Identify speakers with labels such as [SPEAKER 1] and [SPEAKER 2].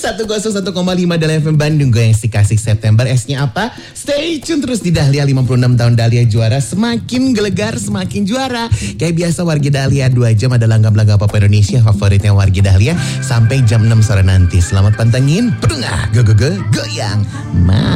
[SPEAKER 1] 101,5 Dahlia FM Bandung. Gue yang si kasih September. S-nya apa? Stay tune terus di Dahlia. 56 tahun Dahlia juara. Semakin gelegar, semakin juara. Kayak biasa wargi Dahlia 2 jam ada langgam-langgam pop Indonesia favoritnya wargi Dahlia sampai jam 6 sore nanti. Selamat pantengin. Pedungah, goyang.